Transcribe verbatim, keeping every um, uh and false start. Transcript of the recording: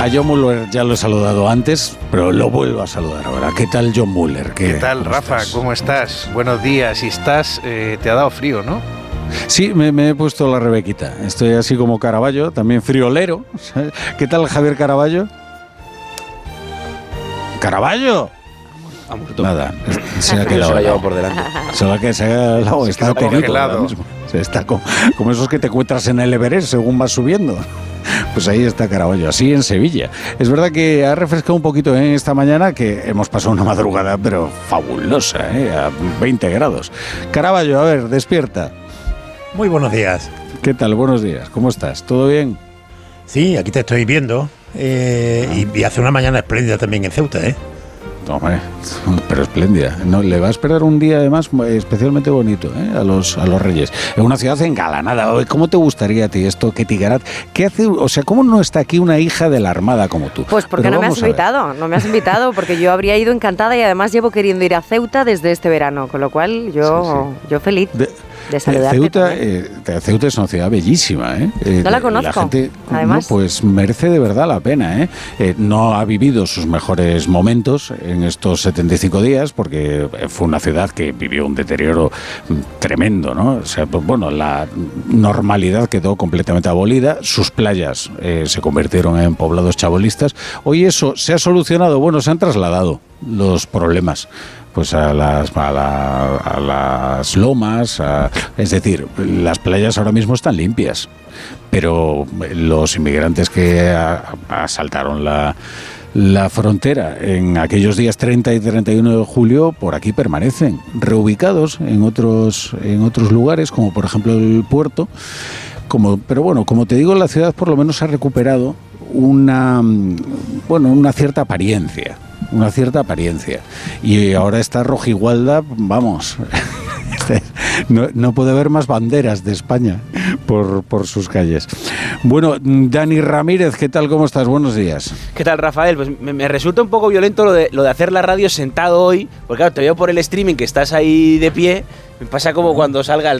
A John Muller ya lo he saludado antes, pero lo vuelvo a saludar ahora. ¿Qué tal, John Muller? ¿Qué, ¿Qué tal, ¿cómo Rafa? estás? ¿Cómo estás? Buenos días. Si estás, eh, te ha dado frío, ¿no? Sí, me, me he puesto la Rebequita. Estoy así como Caraballo, también friolero. ¿Qué tal, Javier Caraballo? ¿Caraballo? Ha muerto. Nada, se ha Se quedado lo ha llevado helado. por delante. Solo que se ha quedado helado, está quedó congelado congelado. ahora mismo. Se está como, como esos que te encuentras en el Everest según vas subiendo. Pues ahí está Caraballo, así en Sevilla. Es verdad que ha refrescado un poquito ¿eh? esta mañana, que hemos pasado una madrugada, pero fabulosa, ¿eh? A veinte grados. Caraballo, a ver, despierta. Muy buenos días. ¿Qué tal? Buenos días. ¿Cómo estás? ¿Todo bien? Sí, aquí te estoy viendo. Eh, y, y hace una mañana espléndida también en Ceuta, ¿eh? No, hombre, pero espléndida. No, le va a esperar un día además especialmente bonito ¿eh? a los a los Reyes. En una ciudad engalanada. ¿Cómo te gustaría a ti esto, Ketty Garat? ¿Qué hace? O sea, ¿cómo no está aquí una hija de la Armada como tú? Pues porque Pero no me has vamos a ver. invitado, no me has invitado porque yo habría ido encantada y además llevo queriendo ir a Ceuta desde este verano, con lo cual yo, Sí, yo feliz De- de saludarte. Ceuta, también. eh, Ceuta es una ciudad bellísima, ¿eh? Eh, No la conozco, gente, además. no, pues merece de verdad la pena, ¿eh? Eh, No ha vivido sus mejores momentos en estos setenta y cinco días, porque fue una ciudad que vivió un deterioro mm, tremendo, ¿no? O sea, pues, bueno, la normalidad quedó completamente abolida, sus playas eh, se convirtieron en poblados chabolistas. Hoy eso se ha solucionado, bueno, se han trasladado los problemas pues a las a, la- a las lomas, a- es decir, las playas ahora mismo están limpias, pero los inmigrantes que a- asaltaron la la frontera en aquellos días treinta y treinta y uno de julio por aquí permanecen reubicados en otros en otros lugares, como por ejemplo el puerto. Como, pero bueno, como te digo, la ciudad por lo menos ha recuperado una, mm, bueno, una cierta apariencia, una cierta apariencia. Y ahora está Rojigualda, vamos, no, no puede haber más banderas de España por, por sus calles. Bueno, Dani Ramírez, ¿qué tal? ¿Cómo estás? Buenos días. ¿Qué tal, Rafael? Pues me, me resulta un poco violento lo de, lo de hacer la radio sentado hoy, porque claro, te veo por el streaming que estás ahí de pie, me pasa como cuando salga el